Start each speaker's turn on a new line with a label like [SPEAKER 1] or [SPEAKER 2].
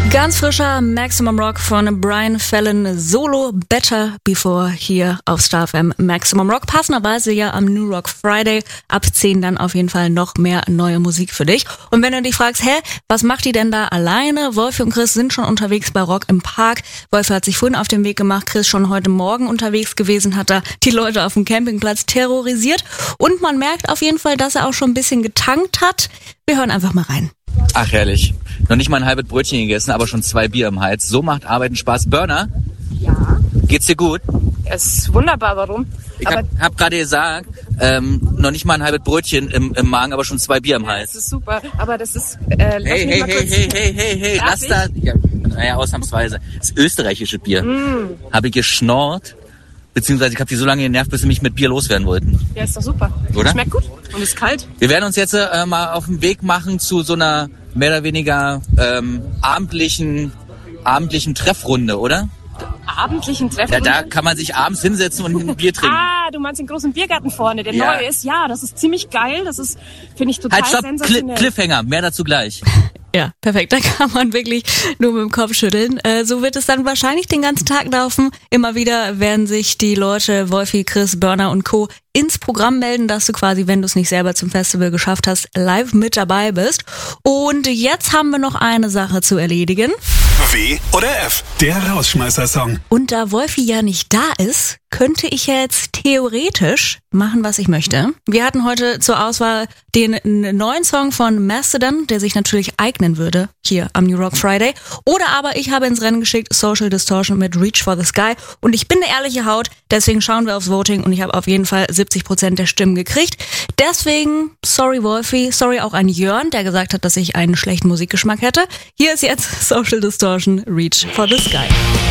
[SPEAKER 1] Ganz frischer Maximum Rock von Brian Fallon Solo Better Before hier auf Star FM. Maximum Rock, passenderweise ja am New Rock Friday. Ab 10 dann auf jeden Fall noch mehr neue Musik für dich. Und wenn du dich fragst, was macht die denn da alleine? Wolfi und Chris sind schon unterwegs bei Rock im Park. Wolfi hat sich vorhin auf den Weg gemacht, Chris schon heute Morgen unterwegs gewesen, hat da die Leute auf dem Campingplatz terrorisiert. Und man merkt auf jeden Fall, dass er auch schon ein bisschen getankt hat. Wir hören einfach mal rein.
[SPEAKER 2] Ach, herrlich. Noch nicht mal ein halbes Brötchen gegessen, aber schon 2 Bier im Hals. So macht Arbeiten Spaß. Burner?
[SPEAKER 3] Ja.
[SPEAKER 2] Geht's dir gut?
[SPEAKER 3] Es ist wunderbar, warum?
[SPEAKER 2] Ich hab gerade gesagt, noch nicht mal ein halbes Brötchen im Magen, aber schon 2 Bier im Hals.
[SPEAKER 3] Das ist super, aber das ist...
[SPEAKER 2] Hey, lass das. Ja, naja, ausnahmsweise. Das österreichische Bier. Habe ich geschnorrt, beziehungsweise ich habe die so lange genervt, bis sie mich mit Bier loswerden wollten.
[SPEAKER 3] Ja, ist doch super.
[SPEAKER 2] Oder?
[SPEAKER 3] Schmeckt gut und ist kalt.
[SPEAKER 2] Wir werden uns jetzt mal auf den Weg machen zu so einer mehr oder weniger abendlichen Treffrunde, oder?
[SPEAKER 3] Abendlichen Treffrunde?
[SPEAKER 2] Ja, da kann man sich abends hinsetzen und ein Bier trinken.
[SPEAKER 3] Ah, du meinst den großen Biergarten vorne, der neu ist. Ja, das ist ziemlich geil. Das ist, finde ich, total sensationell.
[SPEAKER 2] Cliffhanger, mehr dazu gleich.
[SPEAKER 1] Ja, perfekt. Da kann man wirklich nur mit dem Kopf schütteln. So wird es dann wahrscheinlich den ganzen Tag laufen. Immer wieder werden sich die Leute, Wolfi, Chris, Burner und Co. ins Programm melden, dass du quasi, wenn du es nicht selber zum Festival geschafft hast, live mit dabei bist. Und jetzt haben wir noch eine Sache zu erledigen.
[SPEAKER 4] W oder F, der Rausschmeißer-Song.
[SPEAKER 1] Und da Wolfi ja nicht da ist, könnte ich jetzt theoretisch machen, was ich möchte. Wir hatten heute zur Auswahl den neuen Song von Mastodon, der sich natürlich eignen würde hier am New Rock Friday. Oder aber ich habe ins Rennen geschickt Social Distortion mit Reach for the Sky. Und ich bin eine ehrliche Haut, deswegen schauen wir aufs Voting und ich habe auf jeden Fall 70% der Stimmen gekriegt. Deswegen, sorry Wolfi, sorry auch an Jörn, der gesagt hat, dass ich einen schlechten Musikgeschmack hätte. Hier ist jetzt Social Distortion, Reach for the Sky.